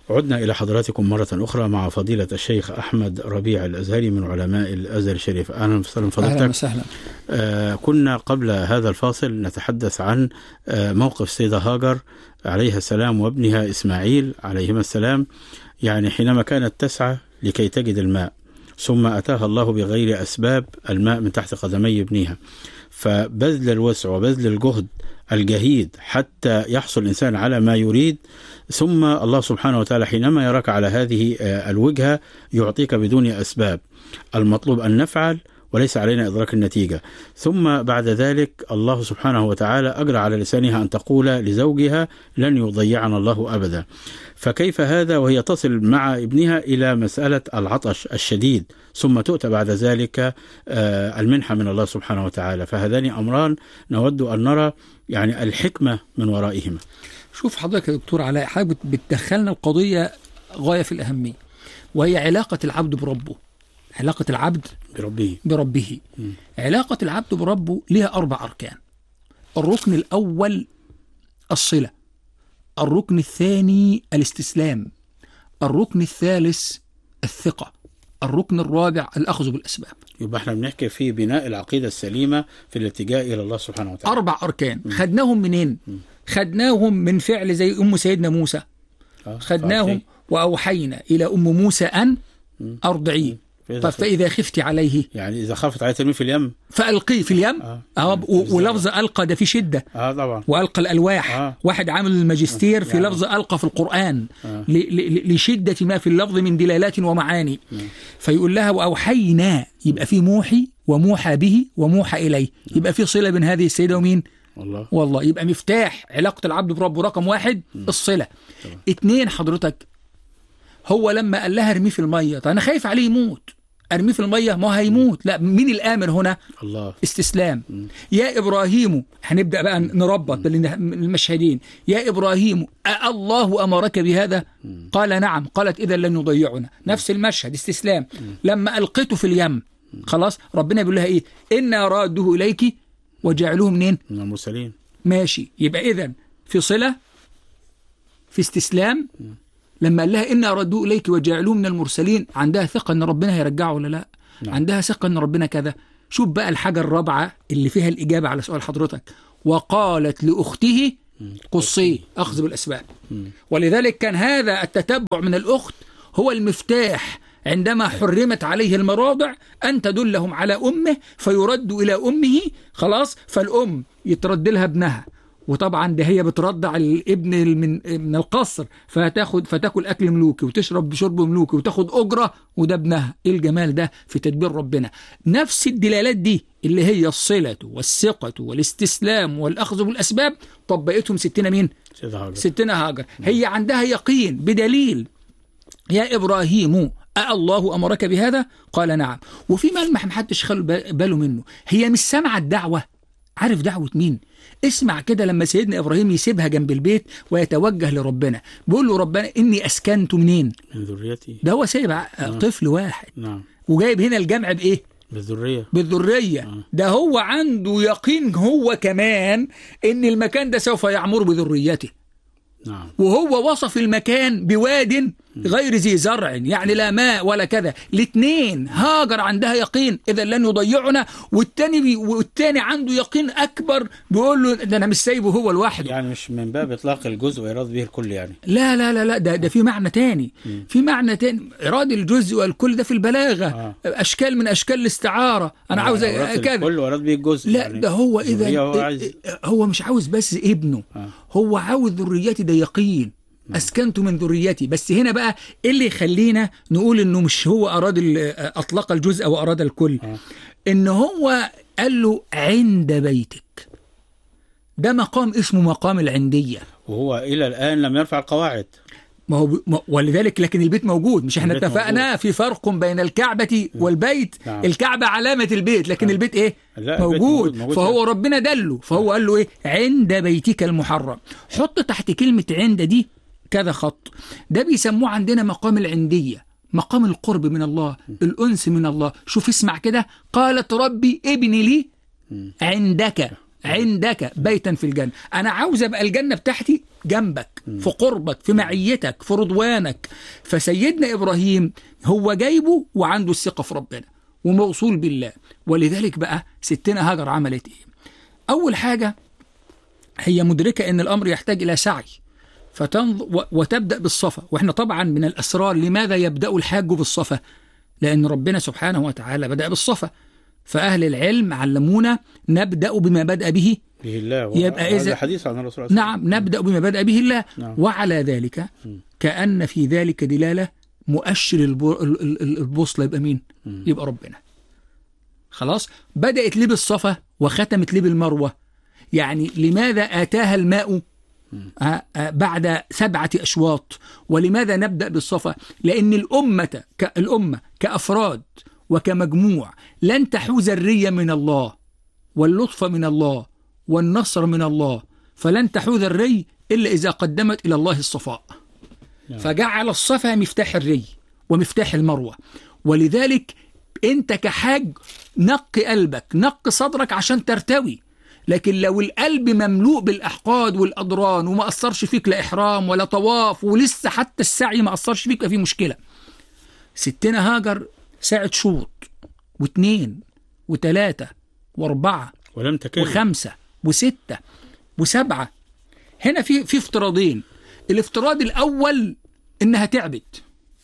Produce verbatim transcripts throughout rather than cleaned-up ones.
عدنا إلى حضراتكم مرة أخرى مع فضيلة الشيخ أحمد ربيع الأزهري من علماء الأزهر الشريف. أهلا وسهلا فضيلتك. أهلا وسهلا. آه كنا قبل هذا الفاصل نتحدث عن آه موقف السيدة هاجر عليها السلام وابنها إسماعيل عليهما السلام، يعني حينما كانت تسعى لكي تجد الماء ثم أتاها الله بغير أسباب الماء من تحت قدمي ابنها، فبذل الوسع وبذل الجهد الجهيد حتى يحصل الإنسان على ما يريد، ثم الله سبحانه وتعالى حينما يراك على هذه الوجهة يعطيك بدون أسباب. المطلوب أن نفعل وليس علينا إدراك النتيجة. ثم بعد ذلك الله سبحانه وتعالى أجرى على لسانها أن تقول لزوجها لن يضيعنا الله أبدا. فكيف هذا وهي تصل مع ابنها إلى مسألة العطش الشديد، ثم تؤتى بعد ذلك المنحة من الله سبحانه وتعالى؟ فهذان أمران نود أن نرى يعني الحكمة من ورائهما. شوف حضرتك يا دكتور علاء، حضرتك بتدخلنا القضية غاية في الأهمية، وهي علاقة العبد بربه. علاقة العبد بربه بربه م. علاقة العبد بربه لها أربع أركان. الركن الأول الصلة، الركن الثاني الاستسلام، الركن الثالث الثقة، الركن الرابع الأخذ بالأسباب. يبقى احنا بنحكي في بناء العقيدة السليمة في الاتجاه إلى الله سبحانه وتعالى. أربع أركان م. خدناهم منين؟ م. خدناهم من فعل زي أم سيدنا موسى. آه. خدناهم وأوحينا إلى أم موسى أن أرضعيه. طب فإذا خفت عليه، يعني إذا خافت عليه ترميه في اليم فألقيه في اليم. آه. آه. ولفظ ألقى ده في شدة. آه طبعا. وألقى الألواح. آه. واحد عامل الماجستير آه. في يعني. لفظ ألقى في القرآن آه. لشدة ما في اللفظ من دلالات ومعاني. آه. فيقول لها وأوحينا، يبقى في موحي وموحى به وموحى إليه، يبقى في صلة بين هذه السيدة ومين؟ والله. والله. يبقى مفتاح علاقة العبد بربه رقم واحد م. الصلة. طبعا. اتنين حضرتك، هو لما قال لها ارميه في المية، طيب أنا خايف عليه يموت، ارميه في المية ما هيموت. لا، مين الآمر هنا؟ الله. استسلام. م. يا إبراهيم، هنبدأ بقى نربط بالمشهدين. يا إبراهيم الله أمرك بهذا؟ م. قال نعم. قالت إذا لن يضيعنا. نفس المشهد، استسلام. م. لما ألقيته في اليم خلاص ربنا بيقول لها إيه؟ إنا راده إليك وجعلوه منين؟ من المرسلين. ماشي. يبقى إذن في صلة، في استسلام. م. لما قال لها إنا ردوا إليك وجعلوه من المرسلين، عندها ثقة أن ربنا هيرجعه ولا لا؟ نعم. عندها ثقة أن ربنا كذا. شوف بقى الحاجة الرابعة اللي فيها الإجابة على سؤال حضرتك، وقالت لأخته قصي، أخذ بالأسباب. م. ولذلك كان هذا التتبع من الأخت هو المفتاح عندما حرمت عليه المراضع أن تدلهم على أمه فيرد إلى أمه خلاص، فالأم يترد لها ابنها، وطبعا ده هي بترضع الابن من من القصر، فتاخد فتاكل اكل ملوكي وتشرب بشرب ملوكي وتاخد اجره، وده ابنها. ايه الجمال ده في تدبير ربنا؟ نفس الدلالات دي اللي هي الصله والثقه والاستسلام والاخذ بالاسباب طبقتهم ستنا مين؟ ستنا هاجر. هي عندها يقين بدليل يا ابراهيم أالله أمرك بهذا؟ قال نعم. وفي ملمح محدش خلوا باله منه، هي مش سامعه الدعوه. عارف دعوه مين؟ اسمع كده لما سيدنا إبراهيم يسيبها جنب البيت ويتوجه لربنا، بيقول له ربنا إني أسكنت منين؟ من ذريتي. ده هو سايب نعم. طفل واحد. نعم. وجايب هنا الجمع بإيه؟ بالذرية. بالذرية. نعم. ده هو عنده يقين هو كمان إن المكان ده سوف يعمر بذريته. نعم. وهو وصف المكان بواد غير ذي زرع، يعني لا ماء ولا كذا. الاثنين هاجر عندها يقين إذا لن يضيعنا، والتاني بي والتاني عنده يقين أكبر بيقول له ده أنا مش سايبه هو الواحد. يعني مش من باب إطلاق الجزء وإراد به الكل يعني. لا لا لا لا ده ده في معنى تاني. م. في معنى تاني، إراد الجزء والكل ده في البلاغة. آه. أشكال من أشكال الاستعارة. أنا آه. عاوز كذا. الكل وإراد به الجزء. لا يعني ده هو إذا هو, عايز... هو مش عاوز بس ابنه. آه. هو عاوز ذريتي، ده يقين. أسكنت من ذريتي. بس هنا بقى اللي يخلينا نقول إنه مش هو أراد أطلق الجزء أو أراد الكل. آه. إن هو قال له عند بيتك، ده مقام اسمه مقام العندية، وهو إلى الآن لم يرفع القواعد. ما هو ب... ولذلك لكن البيت موجود. مش احنا اتفقنا موجود. في فرق بين الكعبة والبيت. نعم. الكعبة علامة البيت، لكن نعم. البيت ايه؟ موجود. موجود. موجود. فهو ربنا دله، فهو قال له ايه؟ عند بيتك المحرم. حط تحت كلمة عند دي كذا خط. ده بيسموه عندنا مقام العندية، مقام القرب من الله، الأنس من الله. شوف اسمع كده، قالت ربي ابني لي عندك عندك بيتا في الجنة. أنا عاوز أبقى الجنة بتاعتي جنبك، في قربك، في معيتك، في رضوانك. فسيدنا إبراهيم هو جايبه وعنده الثقة في ربنا وموصول بالله. ولذلك بقى ستنا هاجر عملت إيه؟ أول حاجة هي مدركة أن الأمر يحتاج إلى سعي، فتنظ... وتبدأ بالصفا. وإحنا طبعا من الأسرار لماذا يبدأ الحاج بالصفا؟ لأن ربنا سبحانه وتعالى بدأ بالصفا، فأهل العلم علمونا نبدأ بما بدأ به به الله. يبقى إذا حديث عن الرسول صلى الله عليه وسلم. نعم، نبدأ بما بدأ به الله. نعم. وعلى ذلك كأن في ذلك دلالة مؤشر البوصلة يبقى مين؟ يبقى ربنا. خلاص، بدأت لي بالصفا وختمت لي بالمروة. يعني لماذا آتاها الماء بعد سبعة أشواط؟ ولماذا نبدأ بالصفا؟ لأن الأمة كالأمة كأفراد وكمجموع لن تحوز الرية من الله واللطف من الله والنصر من الله، فلن تحوز الري إلا إذا قدمت إلى الله الصفاء. فجعل الصفا مفتاح الري ومفتاح المروة. ولذلك أنت كحاج نق قلبك، نق صدرك عشان ترتوي. لكن لو القلب مملوء بالأحقاد والأضران وما أثرش فيك لا إحرام ولا طواف ولسه حتى السعي ما أثرش فيك، يبقى في مشكلة. ستنا هاجر ساعت شوط واثنين وثلاثة واربعة ولم تكن وخمسة وستة وسبعة. هنا في في افتراضين. الافتراض الأول إنها تعبت،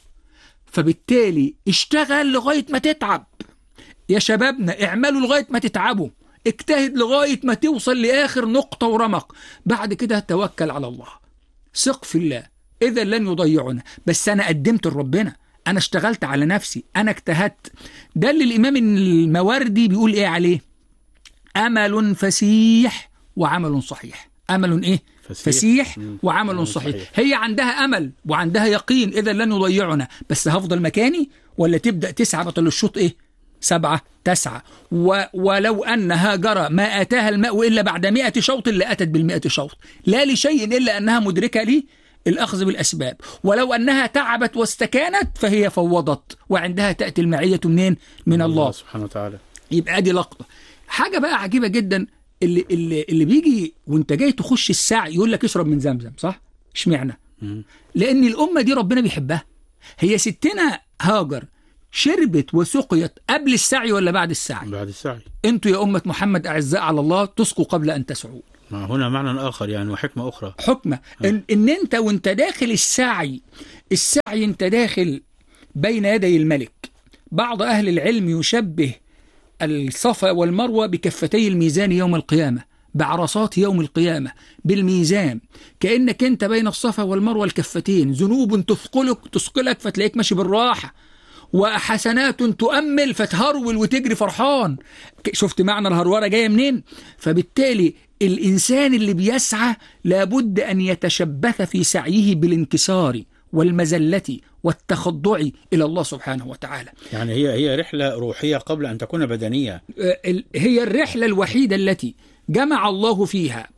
فبالتالي اشتغل لغاية ما تتعب. يا شبابنا اعملوا لغاية ما تتعبوا، اجتهد لغاية ما توصل لآخر نقطة ورمق، بعد كده توكل على الله، ثق في الله، إذا لن يضيعنا. بس أنا قدمت لربنا، أنا اشتغلت على نفسي، أنا اجتهدت. ده اللي الإمام المواردي بيقول إيه عليه؟ أمل فسيح وعمل صحيح. أمل إيه؟ فسيح, فسيح وعمل صحيح. صحيح. هي عندها أمل وعندها يقين إذا لن يضيعنا، بس هفضل مكاني ولا تبدأ تسعى بطل الشوط إيه؟ سبعة تسعة. و ولو أن هاجر ما آتاها الماء إلا بعد مئة شوط لأتت بالمئة شوط، لا لشيء إلا أنها مدركة لي الأخذ بالأسباب. ولو أنها تعبت واستكانت فهي فوضت، وعندها تأتي المعية منين؟ من الله, الله سبحانه وتعالى. يبقى دي لقطة. حاجة بقى عجيبة جدا، اللي, اللي, اللي بيجي وانت جاي تخش السعي يقول لك اشرب من زمزم، صح؟ اشمعنى؟ لأن الأمة دي ربنا بيحبها. هي ستنا هاجر شربت وسقيت قبل السعي ولا بعد السعي؟ بعد السعي. انتوا يا أمة محمد أعزاء على الله تسقوا قبل أن تسعوا. ما هنا معنى آخر يعني وحكمة أخرى. حكمة إن, إن أنت وانت داخل السعي، السعي انت داخل بين يدي الملك. بعض أهل العلم يشبه الصفا والمروة بكفتي الميزان يوم القيامة، بعرصات يوم القيامة بالميزان، كأنك انت بين الصفا والمروة الكفتين، ذنوب تثقلك تثقلك فتلاقيك ماشي بالراحة، وحسنات تؤمل فتهرول وتجري فرحان. شفت معنى الهرولة جاية منين؟ فبالتالي الإنسان اللي بيسعى لابد أن يتشبث في سعيه بالانكسار والمزلة والتخضع إلى الله سبحانه وتعالى. يعني هي هي رحلة روحية قبل أن تكون بدنية. هي الرحلة الوحيدة التي جمع الله فيها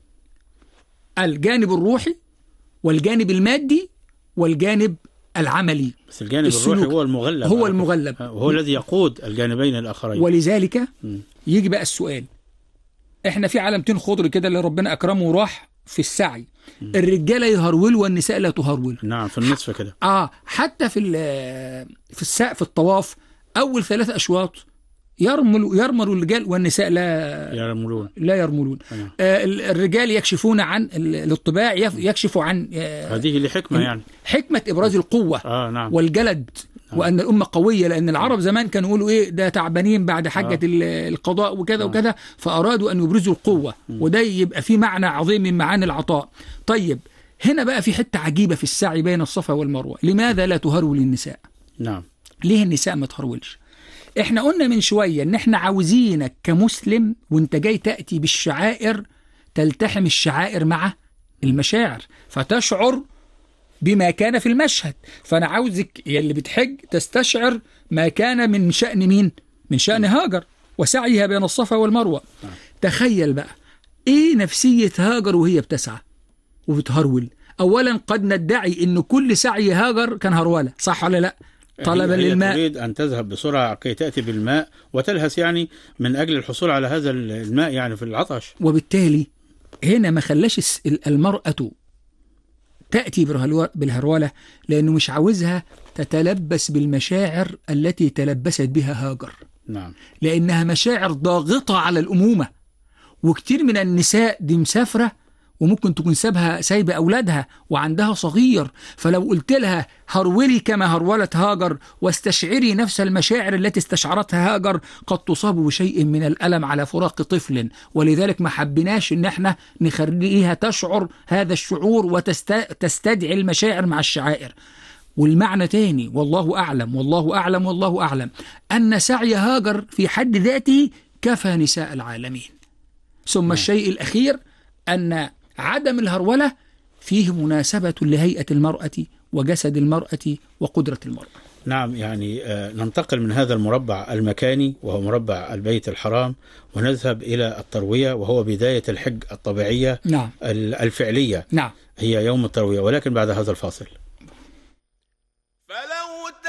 الجانب الروحي والجانب المادي والجانب العملي. بس الجانب الروحي هو المغلب، هو المغلب، هو الذي يقود الجانبين الآخرين. ولذلك م. يجي بقى السؤال، احنا في علامتين خضر كده اللي ربنا أكرمه وراح في السعي، م. الرجالة يهرول والنساء لا تهرول. نعم، في النصف كده. اه حتى في في السعي في الطواف أول ثلاث أشواط يرمل يرمل الرجال والنساء لا يرملون لا يرملون. آه الرجال يكشفون عن الطباع، يكشفوا عن آه هذه لحكمة يعني حكمة إبراز القوة آه نعم. والجلد، نعم. وأن الأمة قوية، لأن العرب زمان كانوا يقولوا إيه ده تعبانين بعد حجة آه. القضاء وكذا آه. وكذا، فأرادوا أن يبرزوا القوة، م. وده يبقى في معنى عظيم من معاني العطاء. طيب هنا بقى في حتة عجيبة في السعي بين الصفا والمروة، لماذا لا تهرول النساء؟ نعم، ليه النساء ما تهرولش؟ احنا قلنا من شوية ان احنا عاوزينك كمسلم وانت جاي تأتي بالشعائر تلتحم الشعائر مع المشاعر فتشعر بما كان في المشهد. فانا عاوزك يلي بتحج تستشعر ما كان من شأن مين؟ من شأن هاجر وسعيها بين الصفا والمروة. تخيل بقى ايه نفسية هاجر وهي بتسعى وبتهرول. اولا قد ندعي ان كل سعي هاجر كان هرولة، صح ولا لا؟ طلبا هي للماء. تريد أن تذهب بسرعة كي تأتي بالماء وتلهث يعني من أجل الحصول على هذا الماء يعني في العطش. وبالتالي هنا ما خلاش المرأة تأتي بالهرولة، لأنه مش عاوزها تتلبس بالمشاعر التي تلبست بها هاجر. نعم. لأنها مشاعر ضاغطة على الأمومة، وكتير من النساء دي مسافرة وممكن تكون سابها سايبة أولادها وعندها صغير، فلو قلت لها هرولي كما هرولت هاجر واستشعري نفس المشاعر التي استشعرتها هاجر، قد تصاب بشيء من الألم على فراق طفل. ولذلك ما حبناش إن احنا نخليها تشعر هذا الشعور وتستدعي المشاعر مع الشعائر. والمعنى تاني، والله أعلم والله أعلم والله أعلم، أن سعي هاجر في حد ذاته كفى نساء العالمين. ثم م. الشيء الأخير أن عدم الهرولة فيه مناسبة لهيئة المرأة وجسد المرأة وقدرة المرأة. نعم، يعني ننتقل من هذا المربع المكاني وهو مربع البيت الحرام ونذهب إلى التروية، وهو بداية الحج الطبيعية. نعم. الفعلية. نعم. هي يوم التروية، ولكن بعد هذا الفاصل. فلو